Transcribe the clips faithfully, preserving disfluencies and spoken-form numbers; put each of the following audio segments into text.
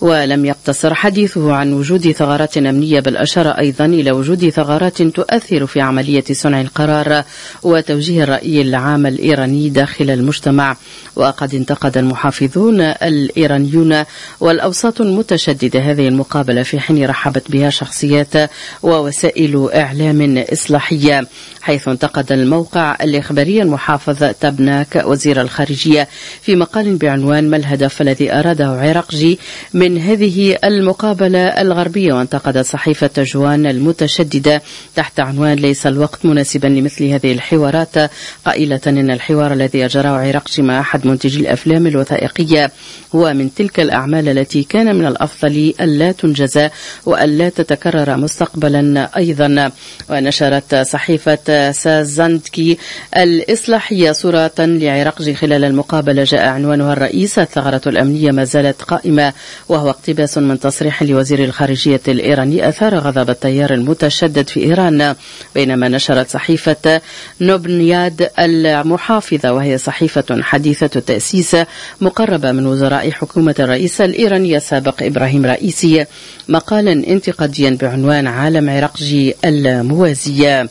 ولم يقتصر حديثه عن وجود ثغرات أمنية، بل أشار أيضا إلى وجود ثغرات تؤثر في عملية صنع القرار وتوجيه الرأي العام الإيراني داخل المجتمع. وقد انتقد المحافظون الإيرانيون والأوساط المتشددة هذه المقابلة، في حين رحبت بها شخصيات ووسائل إعلام إصلاحية، حيث انتقد الموقع الإخباري المحافظ تبناك وزير الخارجية في مقال بعنوان ما الهدف الذي أراده عراقجي من هذه المقابلة الغربية. وانتقدت صحيفة جوان المتشددة تحت عنوان ليس الوقت مناسبا لمثل هذه الحوارات، قائلة إن الحوار الذي أجراه عراقجي مع أحد منتجي الأفلام الوثائقية هو من تلك الأعمال التي كان من الأفضل ألا تنجز وألا تتكرر مستقبلا أيضا. ونشرت صحيفة سازاندكي الإصلاحية صورة لعراقجي خلال المقابلة جاء عنوانها الرئيس الثغرة الأمنية ما زالت قائمة، وهو اقتباس من تصريح لوزير الخارجية الإيراني أثار غضب التيار المتشدد في إيران. بينما نشرت صحيفة نوبنياد المحافظة، وهي صحيفة حديثة التأسيس مقربة من وزراء حكومة الرئيس الإيراني السابق إبراهيم رئيسي، مقالا انتقاديا بعنوان عالم عراقجي الموازية.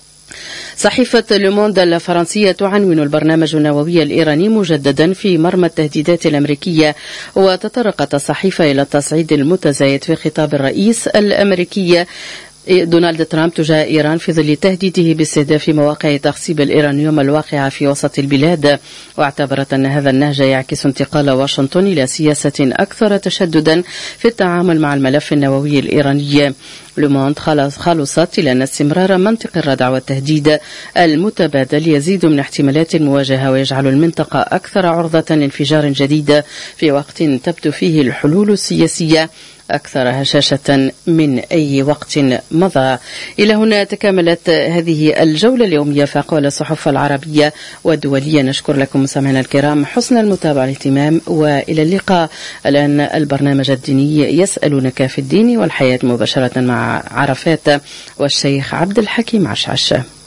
صحيفة لوموند الفرنسية تعنون البرنامج النووي الإيراني مجددا في مرمى التهديدات الأمريكية، وتطرقت الصحيفة إلى التصعيد المتزايد في خطاب الرئيس الأمريكي دونالد ترامب تجاه إيران في ظل تهديده باستهداف مواقع تخصيب الإيرانيوم الواقعة في وسط البلاد. واعتبرت أن هذا النهج يعكس انتقال واشنطن إلى سياسة أكثر تشددا في التعامل مع الملف النووي الإيراني. لوموند خلصت إلى أن استمرار منطق الردع والتهديد المتبادل يزيد من احتمالات المواجهة ويجعل المنطقة أكثر عرضة لانفجار جديد في وقت تبدو فيه الحلول السياسية أكثر هشاشة من أي وقت مضى. إلى هنا تكاملت هذه الجولة اليومية في أقوال الصحف العربية والدولية. نشكر لكم مستمعينا الكرام حسن المتابعة والاهتمام، وإلى اللقاء. الآن البرنامج الديني يسألونك في الدين والحياة مباشرة مع عرفات والشيخ عبد الحكيم عشعش.